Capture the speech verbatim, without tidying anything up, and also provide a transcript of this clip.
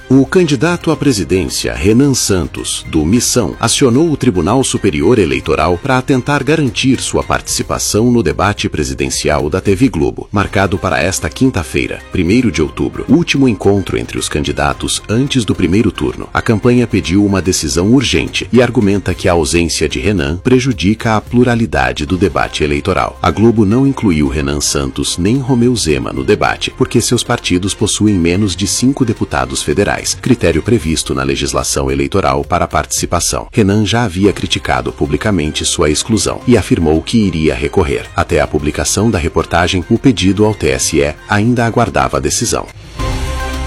O candidato à presidência, Renan Santos, do Missão, acionou o Tribunal Superior Eleitoral para tentar garantir sua participação no debate presidencial da T V Globo, marcado para esta quinta-feira, primeiro de outubro, último encontro entre os candidatos antes do primeiro turno. A campanha pediu uma decisão urgente e argumenta que a ausência de Renan prejudica a pluralidade do debate eleitoral. A Globo não incluiu Renan Santos nem Romeu Zema no debate, porque seus partidos possuem menos de cinco deputados federais, critério previsto na legislação eleitoral para a participação. Renan já havia criticado publicamente sua exclusão e afirmou que iria recorrer. Até a publicação da reportagem, o pedido ao T S E ainda aguardava a decisão.